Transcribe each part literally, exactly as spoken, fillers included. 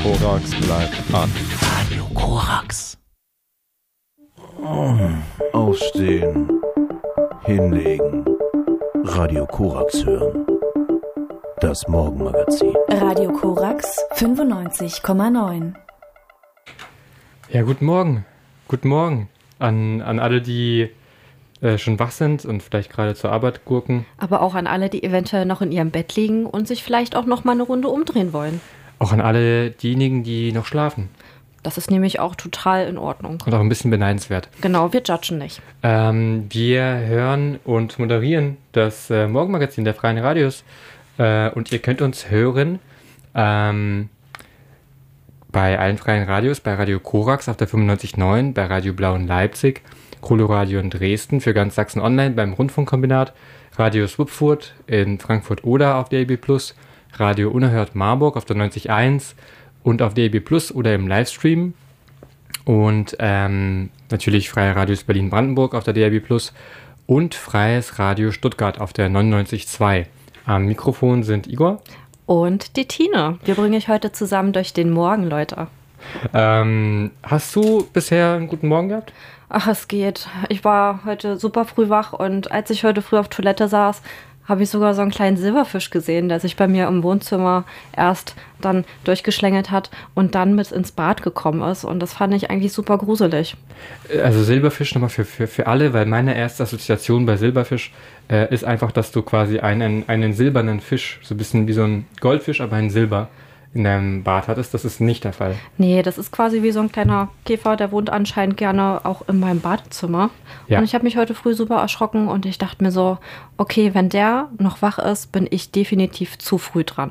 Korax bleibt an. Radio Korax. Aufstehen. Hinlegen. Radio Korax hören. Das Morgenmagazin. Radio Korax fünfundneunzig Komma neun. Ja, guten Morgen. Guten Morgen an, an alle, die äh, schon wach sind und vielleicht gerade zur Arbeit gurken. Aber auch an alle, die eventuell noch in ihrem Bett liegen und sich vielleicht auch noch mal eine Runde umdrehen wollen. Auch an alle diejenigen, die noch schlafen. Das ist nämlich auch total in Ordnung. Und auch ein bisschen beneidenswert. Genau, wir judgen nicht. Ähm, wir hören und moderieren das äh, Morgenmagazin der Freien Radios. Äh, und ihr könnt uns hören ähm, bei allen Freien Radios, bei Radio Korax auf der fünfundneunzig Komma neun, bei Radio Blau in Leipzig, Coloradio in Dresden, für ganz Sachsen online beim Rundfunkkombinat, Radio Swupfurt in Frankfurt-Oder auf D A B plus, Radio Unerhört Marburg auf der neunzig Komma eins und auf D A B plus oder im Livestream. Und ähm, natürlich Freie Radios Berlin-Brandenburg auf der D A B plus und Freies Radio Stuttgart auf der neunundneunzig Komma zwei. Am Mikrofon sind Igor. Und die Tine. Wir bringen euch heute zusammen durch den Morgen, Leute. Ähm, hast du bisher einen guten Morgen gehabt? Ach, es geht. Ich war heute super früh wach und als ich heute früh auf Toilette saß, habe ich sogar so einen kleinen Silberfisch gesehen, der sich bei mir im Wohnzimmer erst dann durchgeschlängelt hat und dann mit ins Bad gekommen ist. Und das fand ich eigentlich super gruselig. Also Silberfisch nochmal für, für, für alle, weil meine erste Assoziation bei Silberfisch äh, ist einfach, dass du quasi einen, einen silbernen Fisch, so ein bisschen wie so ein Goldfisch, aber ein Silber in deinem Bad hattest. Das ist nicht der Fall. Nee, das ist quasi wie so ein kleiner Käfer, der wohnt anscheinend gerne auch in meinem Badezimmer. Ja. Und ich habe mich heute früh super erschrocken und ich dachte mir so, okay, wenn der noch wach ist, bin ich definitiv zu früh dran.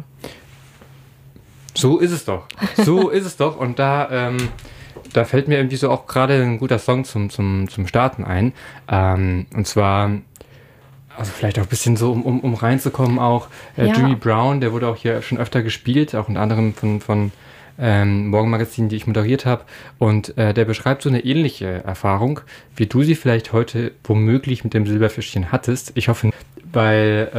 So ist es doch. So ist es doch. Und da, ähm, da fällt mir irgendwie so auch gerade ein guter Song zum, zum, zum Starten ein. Ähm, und zwar... Also vielleicht auch ein bisschen so, um, um, um reinzukommen auch. Äh, Ja. Jimmy Brown, der wurde auch hier schon öfter gespielt, auch unter anderem von, von ähm, Morgenmagazinen, die ich moderiert habe. Und äh, der beschreibt so eine ähnliche Erfahrung, wie du sie vielleicht heute womöglich mit dem Silberfischchen hattest. Ich hoffe, weil...